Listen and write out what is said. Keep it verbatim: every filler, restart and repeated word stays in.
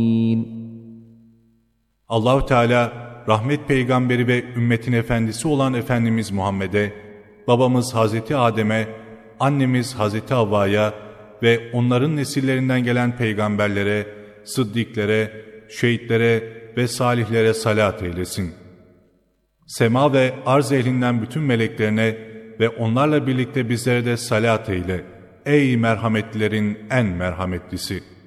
Allah-u Teala rahmet peygamberi ve ümmetin efendisi olan Efendimiz Muhammed'e, babamız Hazreti Adem'e, annemiz Hazreti Havva'ya ve onların nesillerinden gelen peygamberlere, sıddiklere, şehitlere ve salihlere salat eylesin. Sema ve arz ehlinden bütün meleklerine ve onlarla birlikte bizlere de salat eyle. Ey merhametlilerin en merhametlisi!